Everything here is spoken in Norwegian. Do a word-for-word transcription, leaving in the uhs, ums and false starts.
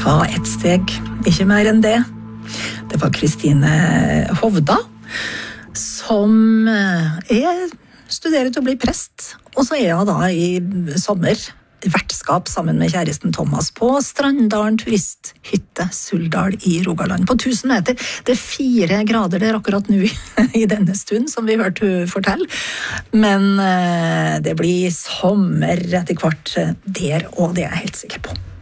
Ta et steg, ikke mer enn det. Det var Kristine Hovda, som er, studerer til å bli prest, og så er hun da i sommer vertskap sammen med kjæresten Thomas på Strandalen turisthytte Suldal i Rogaland på tusen meter. Det er fire grader der akkurat nå i denne stund, som vi hørte hun fortelle. Men det blir sommer etter hvert der, og det er jeg helt sikker på.